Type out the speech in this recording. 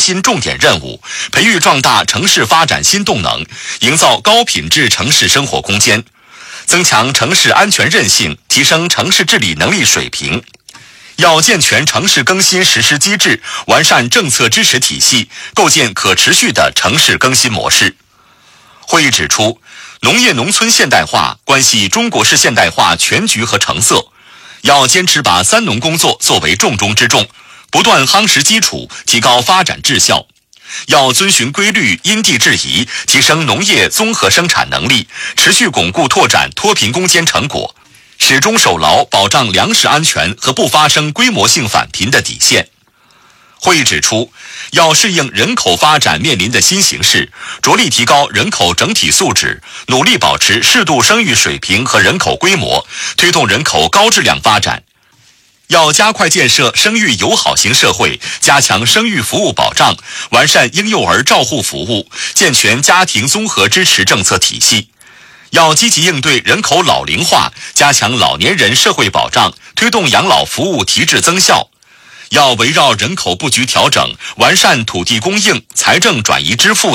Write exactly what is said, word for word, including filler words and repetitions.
新重点任务，培育壮大城市发展新动能，营造高品质城市生活空间，增强城市安全韧性，提升城市治理能力水平。要健全城市更新实施机制，完善政策支持体系，构建可持续的城市更新模式。会议指出，农业农村现代化关系中国式现代化全局和成色，要坚持把三农工作作为重中之重，不断夯实基础，提高发展质效。要遵循规律，因地制宜，提升农业综合生产能力，持续巩固拓展脱贫攻坚成果，始终守牢保障粮食安全和不发生规模性返贫的底线。会议指出，要适应人口发展面临的新形势，着力提高人口整体素质，努力保持适度生育水平和人口规模，推动人口高质量发展。要加快建设生育友好型社会，加强生育服务保障，完善婴幼儿照护服务，健全家庭综合支持政策体系。要积极应对人口老龄化，加强老年人社会保障，推动养老服务提质增效。要围绕人口布局调整，完善土地供应、财政转移支付